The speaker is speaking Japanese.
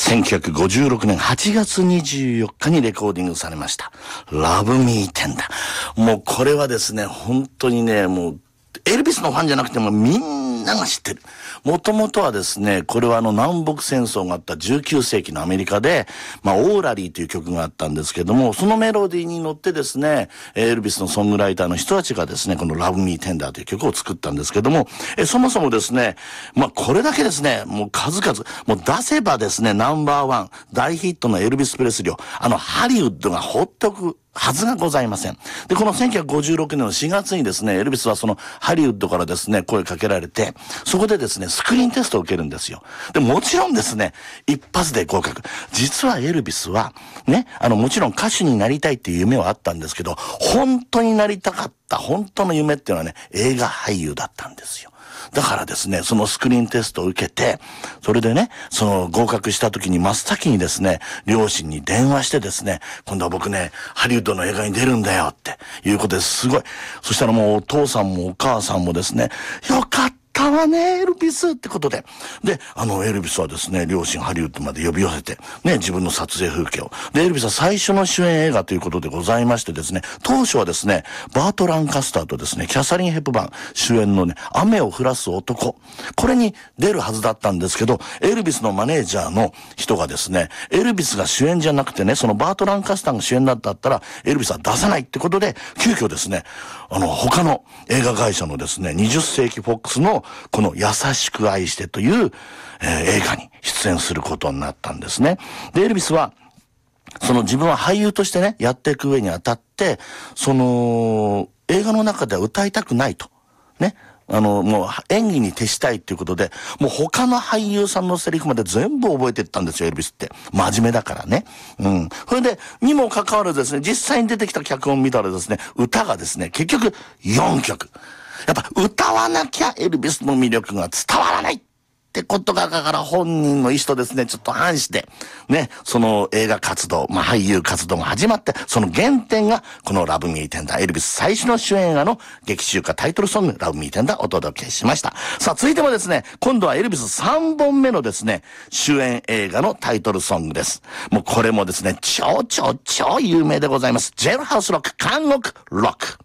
1956年8月24日にレコーディングされました。Love Me Tender。もうこれはですね、本当にね、もう、エルビスのファンじゃなくてもみんなが知ってる。もともとはですね、これは南北戦争があった19世紀のアメリカで、オーラリーという曲があったんですけども、そのメロディーに乗ってですね、エルビスのソングライターの人たちがですね、この Love Me Tender という曲を作ったんですけども、そもそもですね、これだけですね、もう数々、もう出せばですね、ナンバーワン、大ヒットのエルビス・プレスリーを、ハリウッドが放っておくはずがございません。で、この1956年の4月にですね、エルビスはそのハリウッドからですね、声かけられて、そこでですね、スクリーンテストを受けるんですよ。で、もちろんですね、一発で合格。実はエルビスは、ね、もちろん歌手になりたいっていう夢はあったんですけど、本当になりたかった本当の夢っていうのはね、映画俳優だったんですよ。だからですね、そのスクリーンテストを受けて、それでね、その合格した時に真っ先にですね、両親に電話してですね、今度は僕ね、ハリウッドの映画に出るんだよっていうことですごい。そしたらもうお父さんもお母さんもですね、よかったわね、エルビスってことで。で、エルビスはですね、両親ハリウッドまで呼び寄せて、ね、自分の撮影風景を。で、エルビスは最初の主演映画ということでございましてですね、当初はですね、バート・ランカスターとですね、キャサリン・ヘップバーン主演のね、雨を降らす男。これに出るはずだったんですけど、エルビスのマネージャーの人がですね、エルビスが主演じゃなくてね、そのバート・ランカスターが主演だったら、エルビスは出さないってことで、急遽ですね、他の映画会社のですね、20世紀フォックスのこの優しく愛してという、映画に出演することになったんですね。で、エルビスは、その自分は俳優としてね、やっていく上にあたって、その、映画の中では歌いたくないと。ね。もう演技に徹したいっていうことで、もう他の俳優さんのセリフまで全部覚えていったんですよ、エルビスって。真面目だからね。うん。それで、にもかかわらずですね、実際に出てきた脚本見たらですね、歌がですね、結局4曲。やっぱ歌わなきゃエルビスの魅力が伝わらないってことが、だから本人の意思とですね、ちょっと反して、ね、その映画活動、俳優活動が始まって、その原点が、このラブミーテンダー、エルビス最初の主演映画の劇中歌タイトルソング、ラブミーテンダーお届けしました。さあ、続いてもですね、今度はエルビス3本目のですね、主演映画のタイトルソングです。もうこれもですね、超有名でございます。ジェルハウスロック、監獄ロック。